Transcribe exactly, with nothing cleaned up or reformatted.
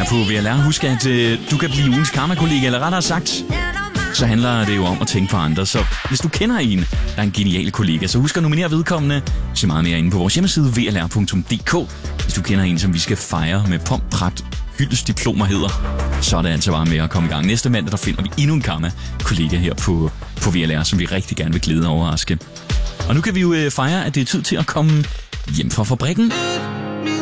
her på V L R. Husk, at øh, du kan blive ugens karma-kollega, eller rettere sagt, så handler det jo om at tænke på andre. Så hvis du kender en, der er en genial kollega, så husk at nominere vedkommende. Se meget mere inde på vores hjemmeside v l r punktum d k. Hvis du kender en, som vi skal fejre med pomp, pragt, hyldestdiplomer hedder, så er det altså bare med at komme i gang. Næste mandag, der finder vi endnu en karma-kollega her på, på V L R, som vi rigtig gerne vil glæde og overraske. Og nu kan vi jo øh, fejre, at det er tid til at komme hjem fra fabrikken.